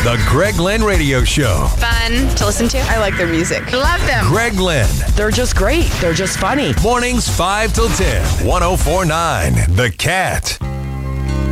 The Greg Lynn Radio Show. Fun to listen to. I like their music. Love them. Greg Lynn. They're just great. They're just funny. Mornings 5 till 10. 104.9 The Cat.